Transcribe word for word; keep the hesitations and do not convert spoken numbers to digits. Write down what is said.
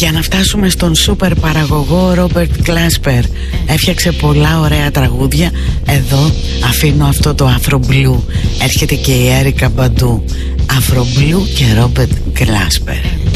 Για να φτάσουμε στον σούπερ παραγωγό Ρόμπερτ Γκλάσπερ. Έφτιαξε πολλά ωραία τραγούδια. Εδώ αφήνω αυτό το Αφρομπλου. Έρχεται και η Έρικα Μπαντού. Αφρομπλου και Ρόμπερτ Γκλάσπερ.